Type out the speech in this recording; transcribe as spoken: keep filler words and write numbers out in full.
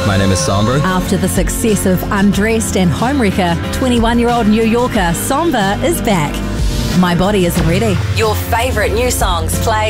my name is Samba. After the success of Undressed and Homewrecker, twenty-one-year-old New Yorker Samba is back. My Body Isn't Ready. Your favourite new songs play